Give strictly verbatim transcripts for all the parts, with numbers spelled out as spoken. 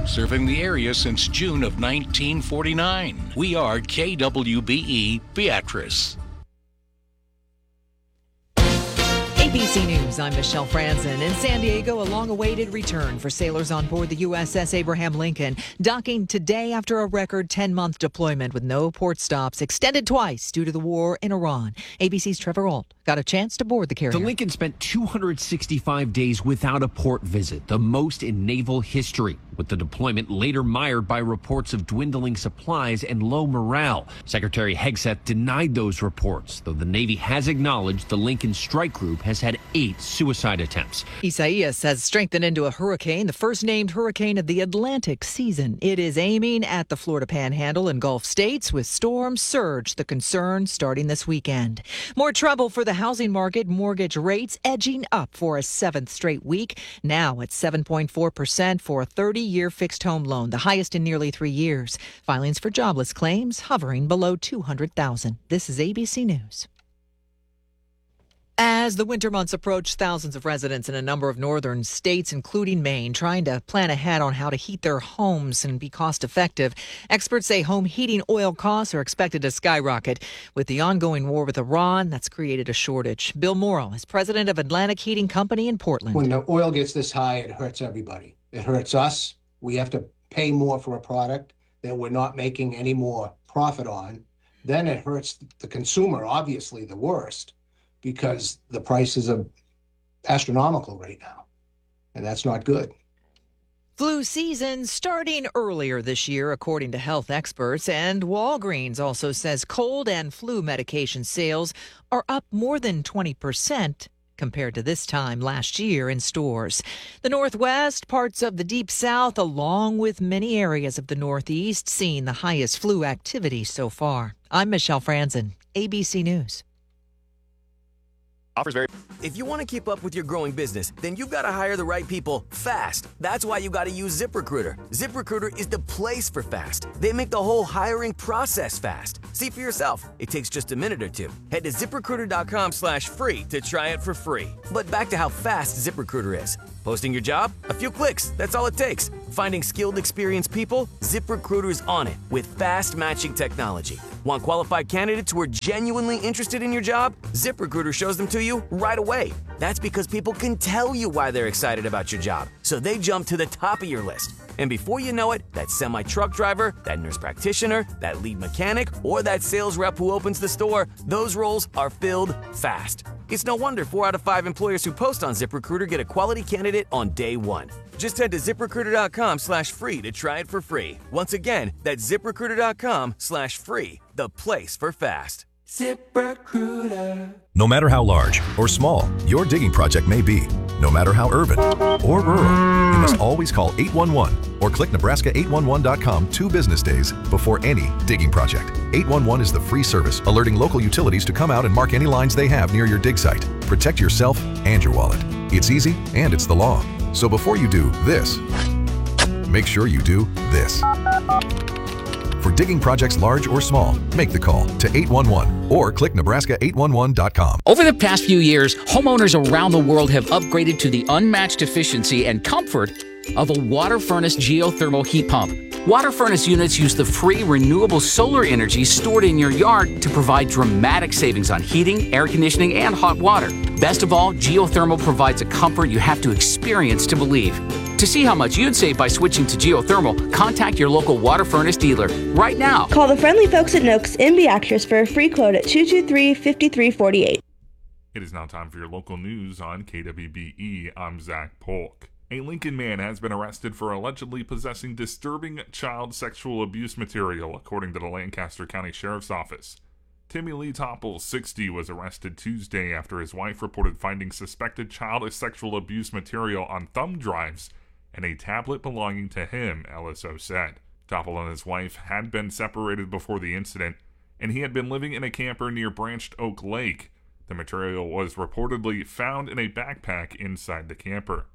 serving the area since June of nineteen forty-nine. We are K W B E Beatrice. A B C News, I'm Michelle Franzen. In San Diego, a long-awaited return for sailors on board the U S S Abraham Lincoln, docking today after a record ten-month deployment with no port stops, extended twice due to the war in Iran. A B C's Trevor Ault got a chance to board the carrier. The Lincoln spent two hundred sixty-five days without a port visit, the most in naval history, with the deployment later mired by reports of dwindling supplies and low morale. Secretary Hegseth denied those reports, though the Navy has acknowledged the Lincoln strike group has had eight suicide attempts. Isaias has strengthened into a hurricane, the first named hurricane of the Atlantic season. It is aiming at the Florida Panhandle and Gulf states, with storm surge the concern starting this weekend. More trouble for the housing market, mortgage rates edging up for a seventh straight week, now at seven point four percent for a thirty-year fixed home loan, the highest in nearly three years. Filings for jobless claims hovering below two hundred thousand. This is A B C News. As the winter months approach, thousands of residents in a number of northern states, including Maine, trying to plan ahead on how to heat their homes and be cost effective. Experts say home heating oil costs are expected to skyrocket. With the ongoing war with Iran, that's created a shortage. Bill Morrill is president of Atlantic Heating Company in Portland. When the oil gets this high, it hurts everybody. It hurts us. We have to pay more for a product that we're not making any more profit on. Then it hurts the consumer, obviously the worst, because the prices are astronomical right now, and that's not good. Flu season starting earlier this year, according to health experts, and Walgreens also says cold and flu medication sales are up more than twenty percent compared to this time last year in stores. The Northwest, parts of the Deep South, along with many areas of the Northeast, seeing the highest flu activity so far. I'm Michelle Franzen, A B C News. Offers very. If you want to keep up with your growing business, then you've got to hire the right people fast. That's why you got to use ZipRecruiter. ZipRecruiter is the place for fast. They make the whole hiring process fast. See for yourself. It takes just a minute or two. Head to ZipRecruiter.com slash free to try it for free. But back to how fast ZipRecruiter is. Posting your job? A few clicks. That's all it takes. Finding skilled, experienced people? ZipRecruiter's on it with fast matching technology. Want qualified candidates who are genuinely interested in your job? ZipRecruiter shows them to you right away. That's because people can tell you why they're excited about your job, so they jump to the top of your list. And before you know it, that semi-truck driver, that nurse practitioner, that lead mechanic, or that sales rep who opens the store, those roles are filled fast. It's no wonder four out of five employers who post on ZipRecruiter get a quality candidate on day one. Just head to ZipRecruiter.com slash free to try it for free. Once again, that's ZipRecruiter.com slash free, the place for fast. ZipRecruiter. No matter how large or small your digging project may be, no matter how urban or rural, you must always call eight one one or click Nebraska eight one one dot com two business days before any digging project. eight one one is the free service alerting local utilities to come out and mark any lines they have near your dig site. Protect yourself and your wallet. It's easy and it's the law. So before you do this, make sure you do this. For digging projects large or small, make the call to eight one one or click Nebraska eight one one dot com. Over the past few years, homeowners around the world have upgraded to the unmatched efficiency and comfort of a water furnace geothermal heat pump. Water furnace units use the free renewable solar energy stored in your yard to provide dramatic savings on heating, air conditioning, and hot water. Best of all, geothermal provides a comfort you have to experience to believe. To see how much you'd save by switching to geothermal, contact your local water furnace dealer right now. Call the friendly folks at Nooks in Beatrice for a free quote at two two three, five three four eight. It is now time for your local news on K W B E. I'm Zach Polk. A Lincoln man has been arrested for allegedly possessing disturbing child sexual abuse material, according to the Lancaster County Sheriff's Office. Timmy Lee Topple, sixty, was arrested Tuesday after his wife reported finding suspected child sexual abuse material on thumb drives and a tablet belonging to him, L S O said. Topple and his wife had been separated before the incident, and he had been living in a camper near Branched Oak Lake. The material was reportedly found in a backpack inside the camper.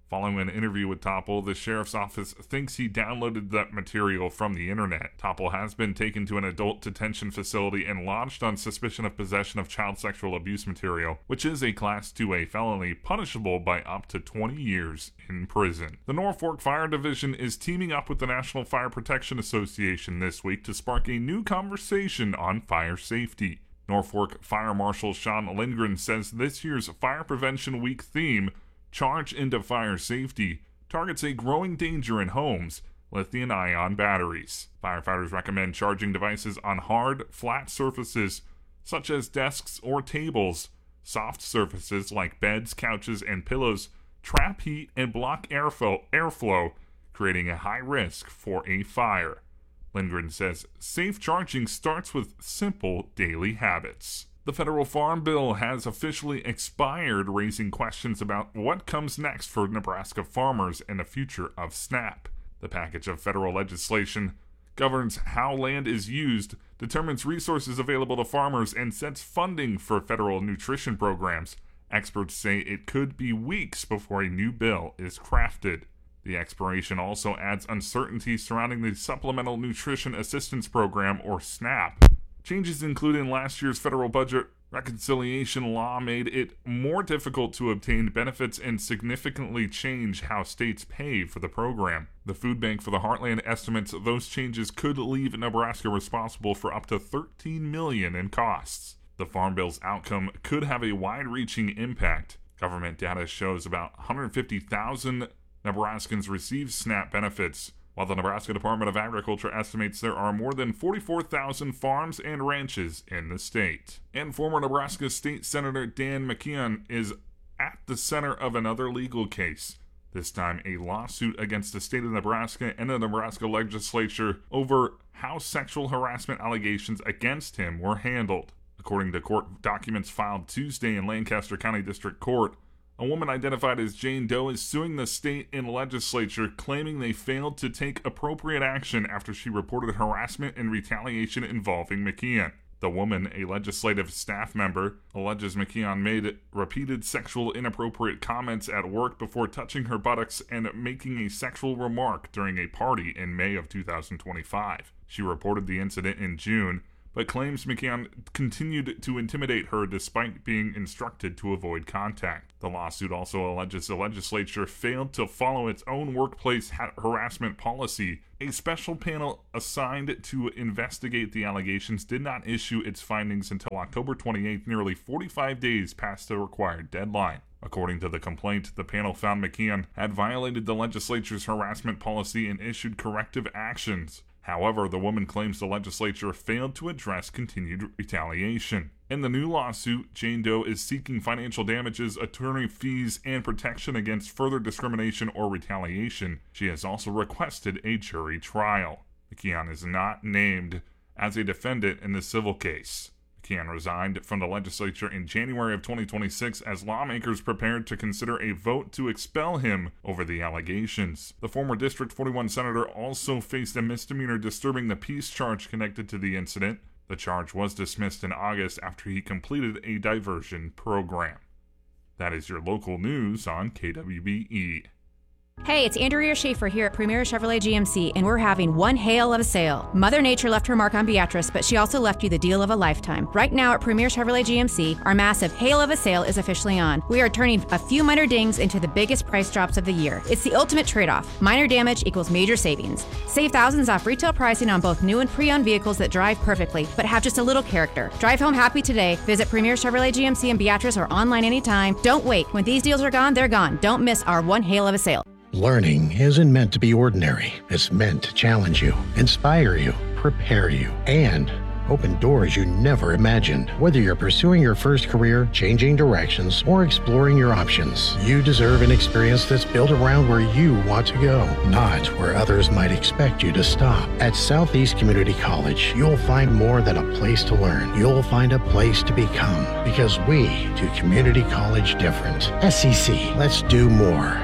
Following an interview with Topol, the sheriff's office thinks he downloaded that material from the internet. Topol has been taken to an adult detention facility and lodged on suspicion of possession of child sexual abuse material, which is a Class two A felony punishable by up to twenty years in prison. The Norfolk Fire Division is teaming up with the National Fire Protection Association this week to spark a new conversation on fire safety. Norfolk Fire Marshal Sean Lindgren says this year's Fire Prevention Week theme, Charge into Fire Safety, targets a growing danger in homes, lithium-ion batteries. Firefighters recommend charging devices on hard, flat surfaces such as desks or tables. Soft surfaces like beds, couches, and pillows trap heat and block airflow, airflow, creating a high risk for a fire. Lindgren says safe charging starts with simple daily habits. The federal farm bill has officially expired, raising questions about what comes next for Nebraska farmers and the future of SNAP. The package of federal legislation governs how land is used, determines resources available to farmers, and sets funding for federal nutrition programs. Experts say it could be weeks before a new bill is crafted. The expiration also adds uncertainty surrounding the Supplemental Nutrition Assistance Program, or SNAP. Changes included in last year's federal budget reconciliation law made it more difficult to obtain benefits and significantly change how states pay for the program. The Food Bank for the Heartland estimates those changes could leave Nebraska responsible for up to thirteen million dollars in costs. The Farm Bill's outcome could have a wide-reaching impact. Government data shows about one hundred fifty thousand Nebraskans receive SNAP benefits, while the Nebraska Department of Agriculture estimates there are more than forty-four thousand farms and ranches in the state. And former Nebraska State Senator Dan McKeon is at the center of another legal case, this time a lawsuit against the state of Nebraska and the Nebraska legislature over how sexual harassment allegations against him were handled. According to court documents filed Tuesday in Lancaster County District Court, a woman identified as Jane Doe is suing the state and legislature, claiming they failed to take appropriate action after she reported harassment and retaliation involving McKeon. The woman, a legislative staff member, alleges McKeon made repeated sexual inappropriate comments at work before touching her buttocks and making a sexual remark during a party in May of two thousand twenty-five. She reported the incident in June, but claims McKeon continued to intimidate her despite being instructed to avoid contact. The lawsuit also alleges the legislature failed to follow its own workplace ha- harassment policy. A special panel assigned to investigate the allegations did not issue its findings until October twenty-eighth, nearly forty-five days past the required deadline. According to the complaint, the panel found McKeon had violated the legislature's harassment policy and issued corrective actions. However, the woman claims the legislature failed to address continued retaliation. In the new lawsuit, Jane Doe is seeking financial damages, attorney fees, and protection against further discrimination or retaliation. She has also requested a jury trial. McKeon is not named as a defendant in the civil case. McKeon resigned from the legislature in January of twenty twenty-six as lawmakers prepared to consider a vote to expel him over the allegations. The former District forty-one senator also faced a misdemeanor disturbing the peace charge connected to the incident. The charge was dismissed in August after he completed a diversion program. That is your local news on K W B E. Hey, it's Andrea Schaefer here at Premier Chevrolet G M C, and we're having one hail of a sale. Mother Nature left her mark on Beatrice, but she also left you the deal of a lifetime. Right now at Premier Chevrolet G M C, our massive hail of a sale is officially on. We are turning a few minor dings into the biggest price drops of the year. It's the ultimate trade-off. Minor damage equals major savings. Save thousands off retail pricing on both new and pre-owned vehicles that drive perfectly, but have just a little character. Drive home happy today. Visit Premier Chevrolet G M C in Beatrice or online anytime. Don't wait. When these deals are gone, they're gone. Don't miss our one hail of a sale. Learning isn't meant to be ordinary. It's meant to challenge you, inspire you, prepare you, and open doors you never imagined. Whether you're pursuing your first career, changing directions, or exploring your options, you deserve an experience that's built around where you want to go, not where others might expect you to stop. At Southeast Community College, you'll find more than a place to learn. You'll find a place to become, because we do community college different. S C C, let's do more.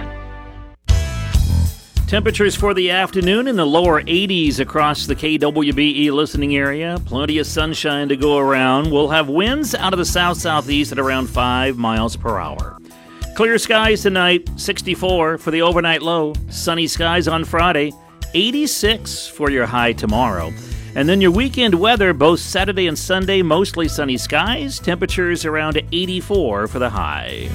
Temperatures for the afternoon in the lower eighties across the K W B E listening area. Plenty of sunshine to go around. We'll have winds out of the south-southeast at around five miles per hour. Clear skies tonight, sixty-four for the overnight low. Sunny skies on Friday, eighty-six for your high tomorrow. And then your weekend weather, both Saturday and Sunday, mostly sunny skies. Temperatures around eighty-four for the high.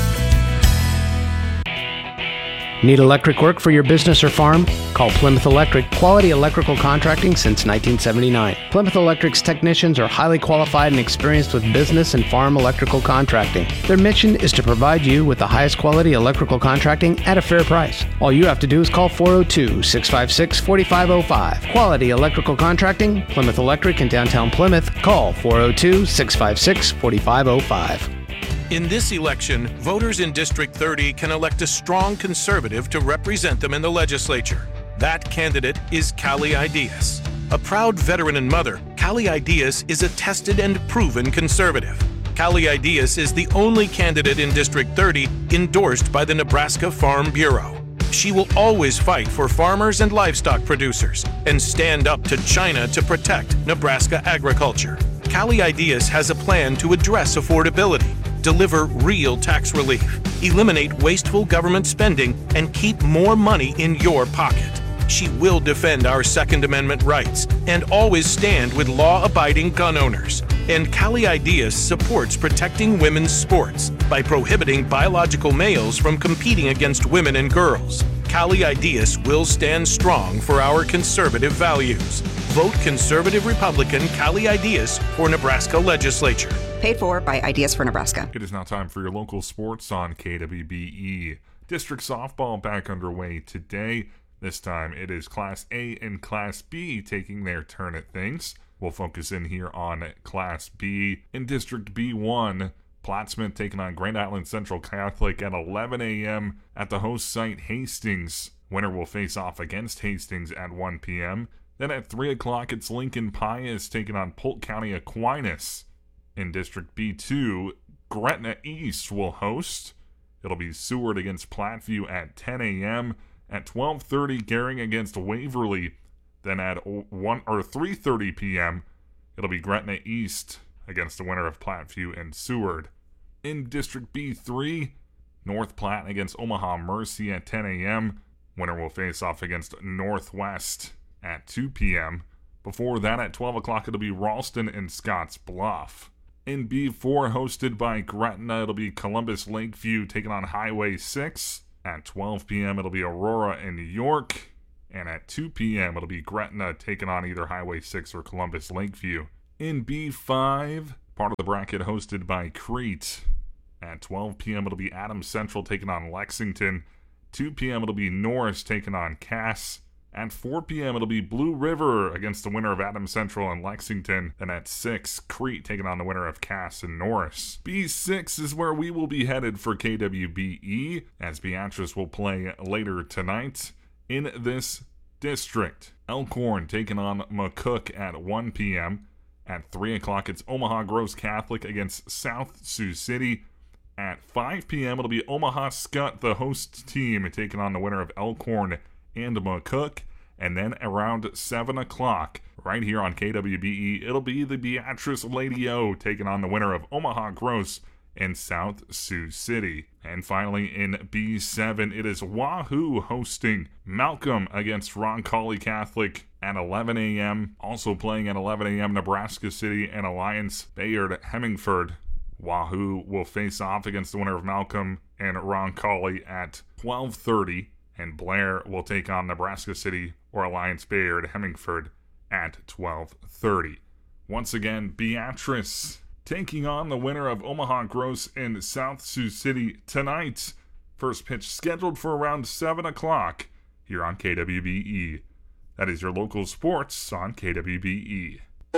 Need electric work for your business or farm? Call Plymouth Electric, quality electrical contracting since nineteen seventy-nine. Plymouth Electric's technicians are highly qualified and experienced with business and farm electrical contracting. Their mission is to provide you with the highest quality electrical contracting at a fair price. All you have to do is call four oh two, six five six, four five oh five. Quality electrical contracting, Plymouth Electric in downtown Plymouth. Call four oh two, six five six, four five oh five. In this election, voters in District thirty can elect a strong conservative to represent them in the legislature. That candidate is Callie Ideas. A proud veteran and mother, Callie Ideas is a tested and proven conservative. Callie Ideas is the only candidate in District thirty endorsed by the Nebraska Farm Bureau. She will always fight for farmers and livestock producers and stand up to China to protect Nebraska agriculture. Callie Ideas has a plan to address affordability, deliver real tax relief, eliminate wasteful government spending, and keep more money in your pocket. She will defend our Second Amendment rights and always stand with law-abiding gun owners. And Callie Ideas supports protecting women's sports by prohibiting biological males from competing against women and girls. Callie Ideas will stand strong for our conservative values. Vote Conservative Republican Callie Ideas for Nebraska Legislature. Paid for by Ideas for Nebraska. It is now time for your local sports on K W B E. District softball back underway today. This time it is Class A and Class B taking their turn at things. We'll focus in here on Class B. In District B one, Plattsmouth taking on Grand Island Central Catholic at eleven a.m. at the host site Hastings. Winner will face off against Hastings at one p.m. Then at three o'clock, it's Lincoln Pius taking on Polk County Aquinas. In District B two, Gretna East will host. It'll be Seward against Platteview at ten a.m. At twelve thirty, Gering against Waverly. Then at one or three thirty p.m., it'll be Gretna East against the winner of Platteview and Seward. In District B three, North Platte against Omaha Mercy at ten a.m. Winner will face off against Northwest at two p.m. Before that, at twelve o'clock, it'll be Ralston and Scotts Bluff. In B four, hosted by Gretna, it'll be Columbus Lakeview taking on Highway six. At twelve p.m., it'll be Aurora and York. And at two p.m., it'll be Gretna taking on either Highway six or Columbus Lakeview. In B five, part of the bracket hosted by Crete. At twelve p.m., it'll be Adams Central taking on Lexington. two p.m., it'll be Norris taking on Cass. At four p.m., it'll be Blue River against the winner of Adams Central and Lexington. Then at six, Crete taking on the winner of Cass and Norris. B six is where we will be headed for K W B E, as Beatrice will play later tonight. In this district, Elkhorn taking on McCook at one p.m. At three o'clock, it's Omaha Groves Catholic against South Sioux City. At five p.m., it'll be Omaha Scott, the host team, taking on the winner of Elkhorn and McCook. And then around seven o'clock, right here on K W B E, it'll be the Beatrice Lady O taking on the winner of Omaha Gross and South Sioux City. And finally, in B seven, it is Wahoo hosting Malcolm against Roncalli Catholic at eleven a.m. Also playing at eleven a.m., Nebraska City and Alliance Bayard Hemingford. Wahoo will face off against the winner of Malcolm and Roncalli at twelve thirty. And Blair will take on Nebraska City or Alliance Bayard Hemingford at twelve thirty. Once again, Beatrice taking on the winner of Omaha Gross and South Sioux City tonight. First pitch scheduled for around seven o'clock here on K W B E. That is your local sports on K W B E.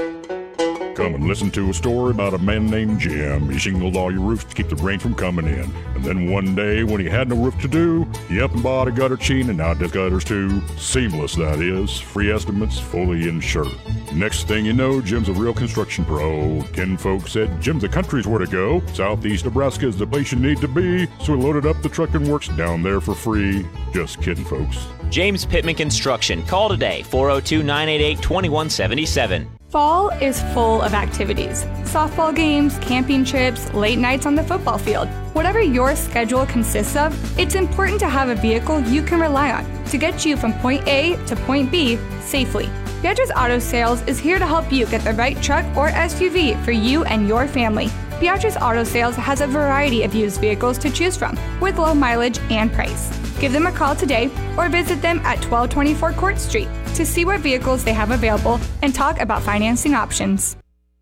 Come and listen to a story about a man named Jim. He shingled all your roofs to keep the rain from coming in. And then one day, when he had no roof to do, he up and bought a gutter chain and now does gutters too. Seamless, that is. Free estimates, fully insured. Next thing you know, Jim's a real construction pro. Ken folks said Jim's the country's where to go. Southeast Nebraska is the place you need to be. So he loaded up the truck and works down there for free. Just kidding, folks. James Pittman Construction. Call today, four oh two, nine eight eight, two one seven seven. Fall is full of activities. Softball games, camping trips, late nights on the football field. Whatever your schedule consists of, it's important to have a vehicle you can rely on to get you from point A to point B safely. Beatrice Auto Sales is here to help you get the right truck or S U V for you and your family. Beatrice Auto Sales has a variety of used vehicles to choose from with low mileage and price. Give them a call today or visit them at twelve twenty-four Court Street to see what vehicles they have available and talk about financing options.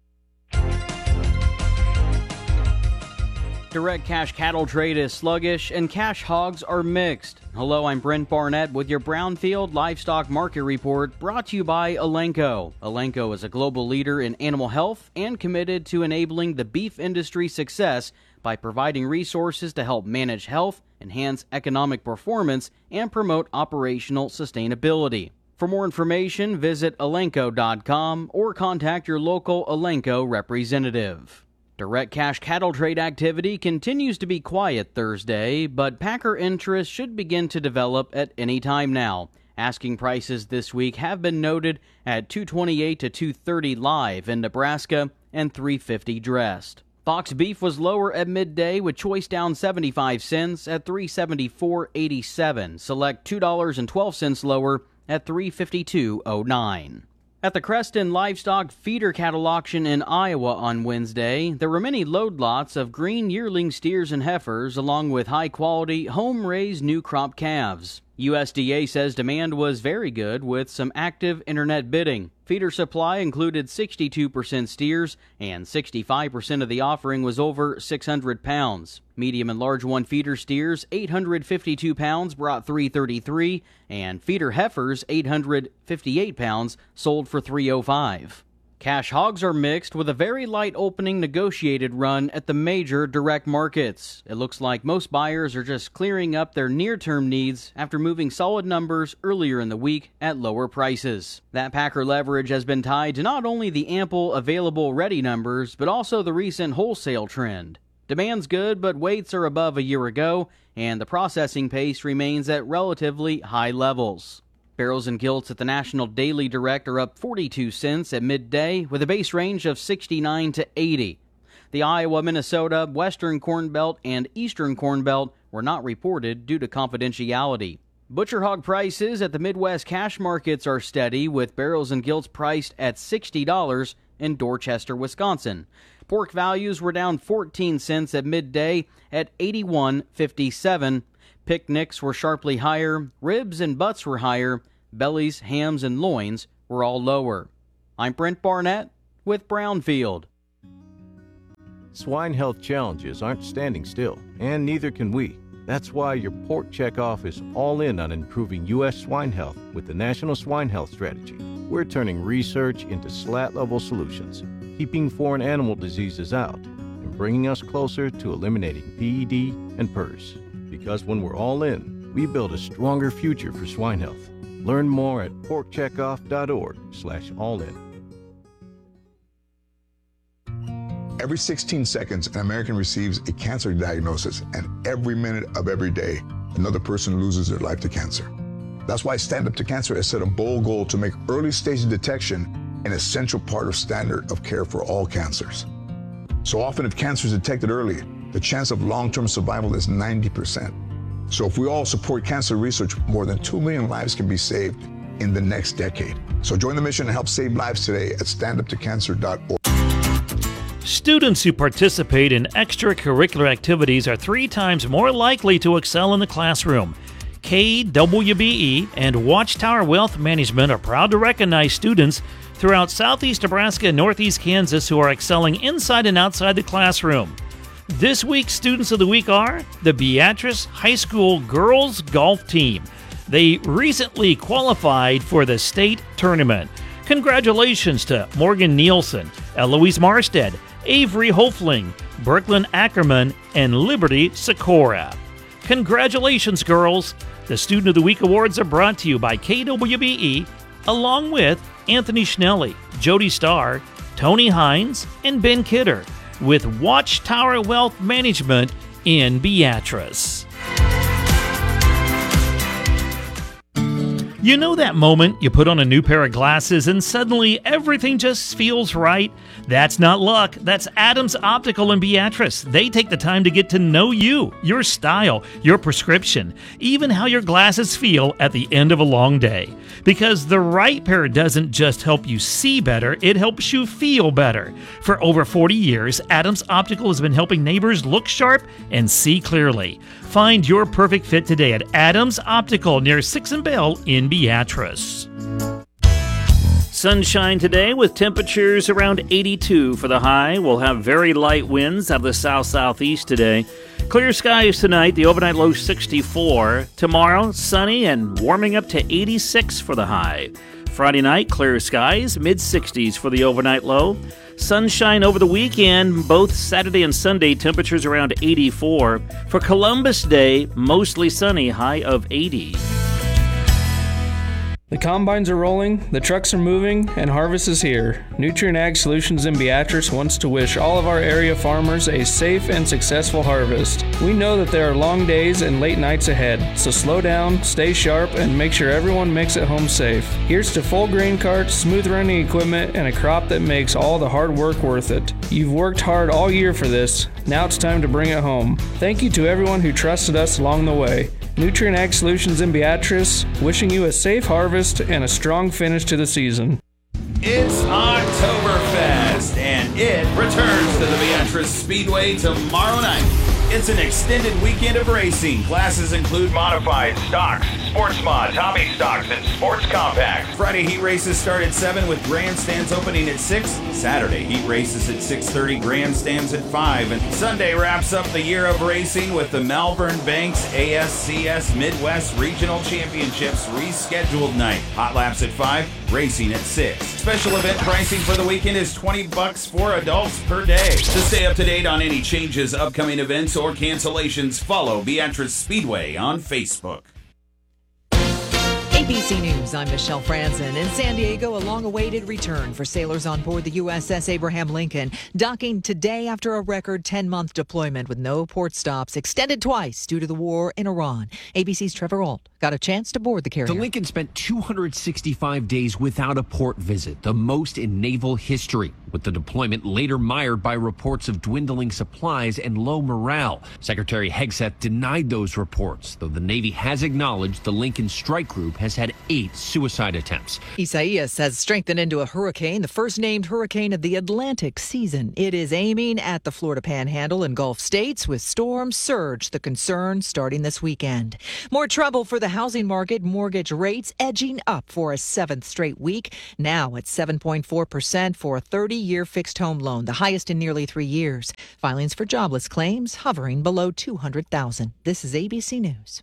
Direct cash cattle trade is sluggish and cash hogs are mixed. Hello, I'm Brent Barnett with your Brownfield Livestock Market Report, brought to you by Elanco. Elanco is a global leader in animal health and committed to enabling the beef industry success by providing resources to help manage health, enhance economic performance, and promote operational sustainability. For more information, visit elanco dot com or contact your local Elanco representative. Direct cash cattle trade activity continues to be quiet Thursday, but packer interest should begin to develop at any time now. Asking prices this week have been noted at two twenty-eight to two thirty live in Nebraska and three fifty dressed. Fox beef was lower at midday with choice down seventy-five cents at three seventy-four eighty-seven. Select two dollars and twelve cents lower at three fifty-two oh nine. At the Creston Livestock Feeder Cattle Auction in Iowa on Wednesday, there were many load lots of green yearling steers and heifers, along with high-quality, home-raised new crop calves. U S D A says demand was very good with some active internet bidding. Feeder supply included sixty-two percent steers, and sixty-five percent of the offering was over six hundred pounds. Medium and large one feeder steers, eight hundred fifty-two pounds, brought three thirty-three, and feeder heifers, eight hundred fifty-eight pounds, sold for three oh five. Cash hogs are mixed with a very light opening negotiated run at the major direct markets. It looks like most buyers are just clearing up their near-term needs after moving solid numbers earlier in the week at lower prices. That packer leverage has been tied to not only the ample available ready numbers, but also the recent wholesale trend. Demand's good, but weights are above a year ago, and the processing pace remains at relatively high levels. Barrels and gilts at the National Daily Direct are up forty-two cents at midday with a base range of sixty-nine to eighty. The Iowa, Minnesota, Western Corn Belt, and Eastern Corn Belt were not reported due to confidentiality. Butcher hog prices at the Midwest cash markets are steady, with barrels and gilts priced at sixty dollars in Dorchester, Wisconsin. Pork values were down fourteen cents at midday at eighty-one fifty-seven. Picnics were sharply higher, ribs and butts were higher, bellies, hams, and loins were all lower. I'm Brent Barnett with Brownfield. Swine health challenges aren't standing still, and neither can we. That's why your Pork Checkoff is all in on improving U S swine health with the National Swine Health Strategy. We're turning research into slat-level solutions, keeping foreign animal diseases out, and bringing us closer to eliminating P E D and P E R S. Because when we're all in, we build a stronger future for swine health. Learn more at pork checkoff dot org slash all in. Every sixteen seconds, an American receives a cancer diagnosis, and every minute of every day, another person loses their life to cancer. That's why Stand Up to Cancer has set a bold goal to make early stage detection an essential part of standard of care for all cancers. So often, if cancer is detected early, the chance of long-term survival is ninety percent. So if we all support cancer research, more than two million lives can be saved in the next decade. So join the mission and help save lives today at stand up to cancer dot org. Students who participate in extracurricular activities are three times more likely to excel in the classroom. K W B E and Watchtower Wealth Management are proud to recognize students throughout southeast Nebraska and northeast Kansas who are excelling inside and outside the classroom. This week's Students of the Week are the Beatrice High School Girls Golf Team. They recently qualified for the state tournament. Congratulations to Morgan Nielsen, Eloise Marstead, Avery Hofling, Brooklyn Ackerman, and Liberty Sikora. Congratulations, girls! The Student of the Week Awards are brought to you by K W B E, along with Anthony Schnelly, Jody Starr, Tony Hines, and Ben Kidder, with Watchtower Wealth Management in Beatrice. You know that moment you put on a new pair of glasses and suddenly everything just feels right? That's not luck. That's Adams Optical in Beatrice. They take the time to get to know you, your style, your prescription, even how your glasses feel at the end of a long day. Because the right pair doesn't just help you see better, it helps you feel better. For over forty years, Adams Optical has been helping neighbors look sharp and see clearly. Find your perfect fit today at Adams Optical near sixth and Bell in Beatrice. Sunshine today with temperatures around eighty-two for the high. We'll have very light winds out of the south-southeast today. Clear skies tonight, the overnight low sixty-four. Tomorrow, sunny and warming up to eighty-six for the high. Friday night, clear skies, mid-sixties for the overnight low. Sunshine over the weekend, both Saturday and Sunday, temperatures around eighty-four. For Columbus Day, mostly sunny, high of eighty. The combines are rolling, the trucks are moving, and harvest is here. Nutrient Ag Solutions in Beatrice wants to wish all of our area farmers a safe and successful harvest. We know that there are long days and late nights ahead, so slow down, stay sharp, and make sure everyone makes it home safe. Here's to full grain carts, smooth running equipment, and a crop that makes all the hard work worth it. You've worked hard all year for this. Now it's time to bring it home. Thank you to everyone who trusted us along the way. Nutrient Ag Solutions in Beatrice, wishing you a safe harvest and a strong finish to the season. It's Oktoberfest, and it returns to the Beatrice Speedway tomorrow night. It's an extended weekend of racing. Classes include modified, stocks, sports mods, hobby stocks, and sports compacts. Friday heat races start at seven with grandstands opening at six. Saturday heat races at six thirty, grandstands at five. And Sunday wraps up the year of racing with the Malvern Banks A S C S Midwest Regional Championships rescheduled night. Hot laps at five, racing at six. Special event pricing for the weekend is twenty bucks for adults per day. To stay up to date on any changes, upcoming events, or cancellations, follow Beatrice Speedway on Facebook. A B C News, I'm Michelle Franzen. In San Diego, a long-awaited return for sailors on board the U S S Abraham Lincoln, docking today after a record ten-month deployment with no port stops, extended twice due to the war in Iran. A B C's Trevor Ault got a chance to board the carrier. The Lincoln spent two hundred sixty-five days without a port visit, the most in naval history, with the deployment later mired by reports of dwindling supplies and low morale. Secretary Hegseth denied those reports, though the Navy has acknowledged the Lincoln strike group has had eight suicide attempts. Isaias has strengthened into a hurricane, the first named hurricane of the Atlantic season. It is aiming at the Florida Panhandle and Gulf states with storm surge, the concern starting this weekend. More trouble for the housing market, mortgage rates edging up for a seventh straight week, now at seven point four percent for a thirty-year fixed home loan, the highest in nearly three years. Filings for jobless claims hovering below two hundred thousand. This is A B C News.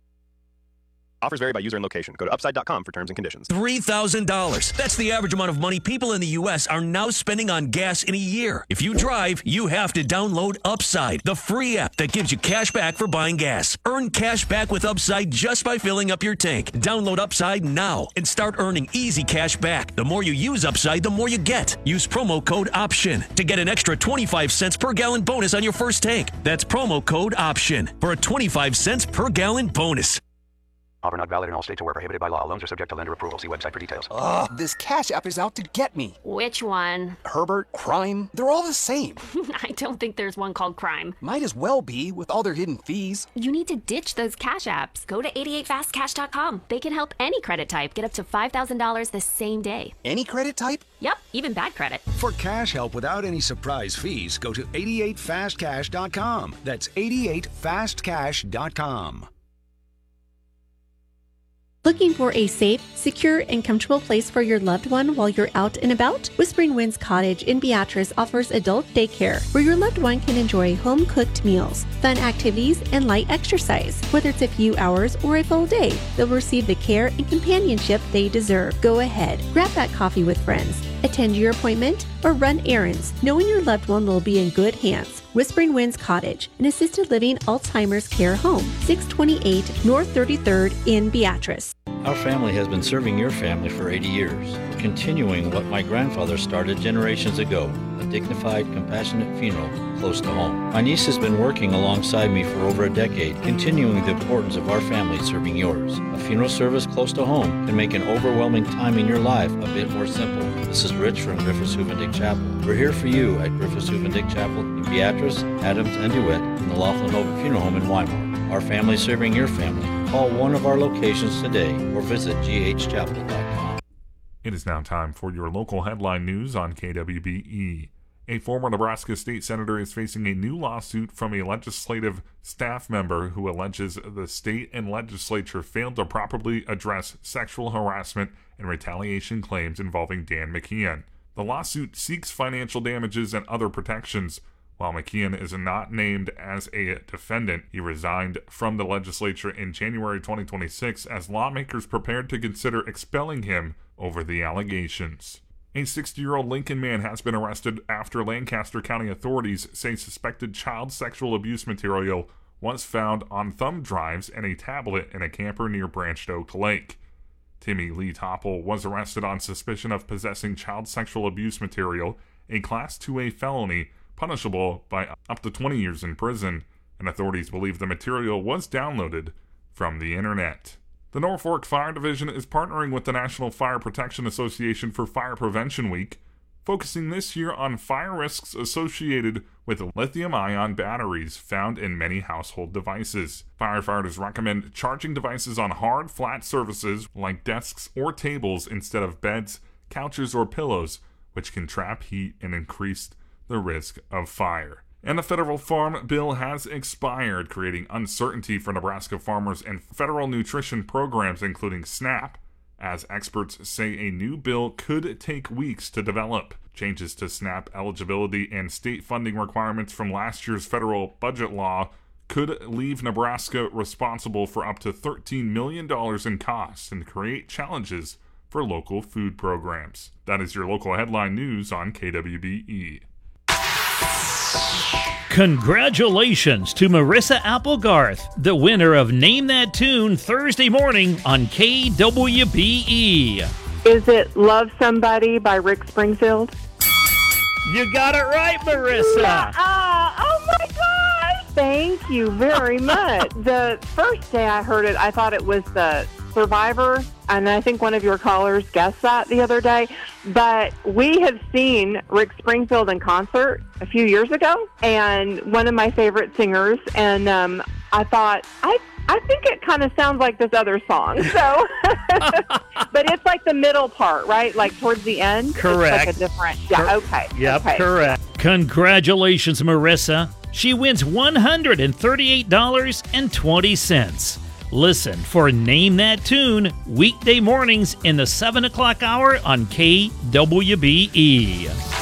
Offers vary by user and location. Go to upside dot com for terms and conditions. three thousand dollars. That's the average amount of money people in the U S are now spending on gas in a year. If you drive, you have to download Upside, the free app that gives you cash back for buying gas. Earn cash back with Upside just by filling up your tank. Download Upside now and start earning easy cash back. The more you use Upside, the more you get. Use promo code OPTION to get an extra twenty-five cents per gallon bonus on your first tank. That's promo code OPTION for a twenty-five cents per gallon bonus. Offer not valid in all states or where prohibited by law. Loans are subject to lender approval. See website for details. Ugh, this Cash App is out to get me. Which one? Herbert, Crime, they're all the same. I don't think there's one called Crime. Might as well be, with all their hidden fees. You need to ditch those Cash Apps. Go to eighty-eight fast cash dot com. They can help any credit type get up to five thousand dollars the same day. Any credit type? Yep, even bad credit. For cash help without any surprise fees, go to eighty-eight fast cash dot com. That's eighty-eight fast cash dot com. Looking for a safe, secure, and comfortable place for your loved one while you're out and about? Whispering Winds Cottage in Beatrice offers adult daycare where your loved one can enjoy home-cooked meals, fun activities, and light exercise. Whether it's a few hours or a full day, they'll receive the care and companionship they deserve. Go ahead, grab that coffee with friends, attend your appointment, or run errands, knowing your loved one will be in good hands. Whispering Winds Cottage, an assisted living Alzheimer's care home, six twenty-eight North thirty-third in Beatrice. Our family has been serving your family for eighty years, continuing what my grandfather started generations ago, a a dignified, compassionate funeral close to home. My niece has been working alongside me for over a decade, continuing the importance of our family serving yours. A funeral service close to home can make an overwhelming time in your life a bit more simple. This is Rich from Griffiths Huvendick Chapel. We're here for you at Griffiths Huvendick Chapel in Beatrice, Adams, and DeWitt, and the Laughlin Nova Funeral Home in Weimar. Our family serving your family. Call one of our locations today or visit g h chapel dot com. It is now time for your local headline news on K W B E. A former Nebraska state senator is facing a new lawsuit from a legislative staff member who alleges the state and legislature failed to properly address sexual harassment and retaliation claims involving Dan McKeon. The lawsuit seeks financial damages and other protections. While McKeon is not named as a defendant, he resigned from the legislature in January twenty twenty-six as lawmakers prepared to consider expelling him over the allegations. A sixty-year-old Lincoln man has been arrested after Lancaster County authorities say suspected child sexual abuse material was found on thumb drives and a tablet in a camper near Branched Oak Lake. Timmy Lee Topple was arrested on suspicion of possessing child sexual abuse material, a Class two A felony punishable by up to twenty years in prison, and authorities believe the material was downloaded from the internet. The Norfolk Fire Division is partnering with the National Fire Protection Association for Fire Prevention Week, focusing this year on fire risks associated with lithium-ion batteries found in many household devices. Firefighters recommend charging devices on hard, flat surfaces like desks or tables instead of beds, couches, or pillows, which can trap heat and increase the risk of fire. And the federal farm bill has expired, creating uncertainty for Nebraska farmers and federal nutrition programs, including SNAP, as experts say a new bill could take weeks to develop. Changes to SNAP eligibility and state funding requirements from last year's federal budget law could leave Nebraska responsible for up to thirteen million dollars in costs and create challenges for local food programs. That is your local headline news on K W B E. Congratulations to Marissa Applegarth, the winner of Name That Tune Thursday morning on K W B E. Is it Love Somebody by Rick Springfield? You got it right, Marissa. Yeah. Uh, oh, my gosh. Thank you very much. The first day I heard it, I thought it was the Survivor, and I think one of your callers guessed that the other day. But we have seen Rick Springfield in concert a few years ago, and one of my favorite singers, and um, I thought, I I think it kind of sounds like this other song. So, but it's like the middle part, right? Like towards the end. Correct. It's like a different, yeah, okay. Yep, okay. correct. Congratulations, Marissa. She wins one hundred thirty-eight dollars and twenty cents. Listen for Name That Tune weekday mornings in the seven o'clock hour on K W B E.